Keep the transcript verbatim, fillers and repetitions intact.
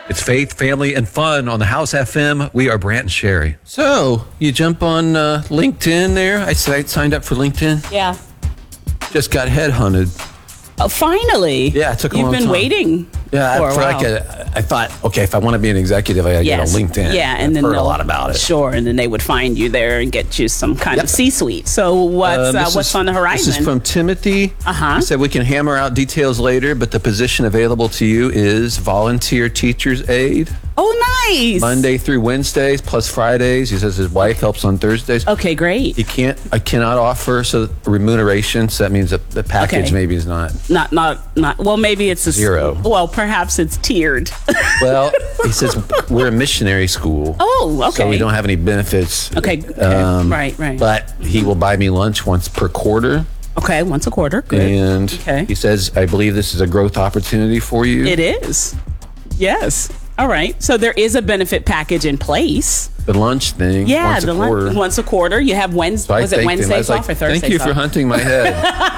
It's faith, family, and fun on the House F M. We are Brant and Sherry. So, you jump on uh, LinkedIn there. I signed up for LinkedIn. Yeah. Just got headhunted. Oh, finally. Yeah, it took a You've long been time. waiting. Yeah, for a for while. like a, I thought, okay, if I want to be an executive, I got to Yes. get on LinkedIn. Yeah, and I've then heard a they'll- lot about it. Sure, and then they would find you there and get you some kind Yep. of C-suite. So what's Um, uh, this what's is- on the horizon? This is from Timothy. Uh-huh. He said we can hammer out details later, but the position available to you is volunteer teacher's aide, oh, nice. Monday through Wednesdays plus Fridays. He says his wife helps on Thursdays. Okay, great. He can't. I cannot offer so remuneration. So that means that the package Okay. maybe is not. Not, not, not. Well, maybe it's a Zero. Well, perhaps it's tiered. Well, he says we're a missionary school. Oh, okay. So we don't have any benefits. Okay, okay. Um, Right, right. But he will buy me lunch once per quarter. Okay, once a quarter. Good. And Okay. he says, I believe this is a growth opportunity for you. It is. Yes. All right. So there is a benefit package in place. The lunch thing. Yeah, once the a lun- quarter. once a quarter. You have Wednesday. So I was it thanked him. I Wednesdays was like, off or Thursdays thank you for off? hunting my head.